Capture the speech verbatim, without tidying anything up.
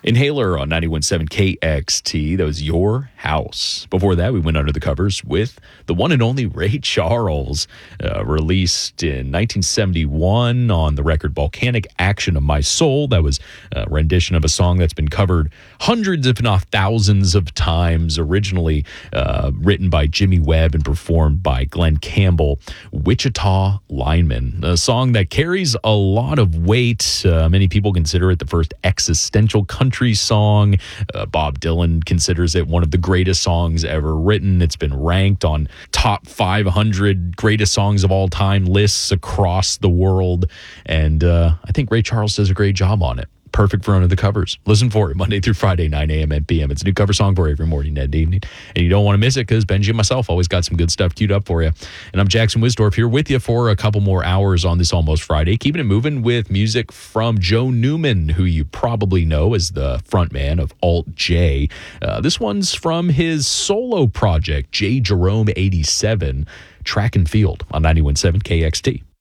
Inhaler on ninety-one point seven K X T. That was Your House. Before that, we went under the covers with the one and only Ray Charles, uh, released in nineteen seventy-one on the record Volcanic Action of My Soul. That was a rendition of a song that's been covered hundreds, if not thousands of times, originally uh, written by Jimmy Webb and performed by Glenn Campbell. Wichita Lineman, a song that carries a lot of weight. Uh, many people consider it the first existential country song. Uh, Bob Dylan considers it one of the greatest songs ever written. It's been ranked on top five hundred greatest songs of all time lists across the world. And uh, I think Ray Charles does a great job on it. Perfect for under the covers. Listen for it Monday through Friday, nine a.m. and p m. It's a new cover song for you every morning and evening. And you don't want to miss it because Benji and myself always got some good stuff queued up for you. And I'm Jackson Wisdorf here with you for a couple more hours on this Almost Friday. Keeping it moving with music from Joe Newman, who you probably know as the frontman of Alt J. Uh, this one's from his solo project, J Jerome eighty-seven, Track and Field on ninety-one point seven K X T.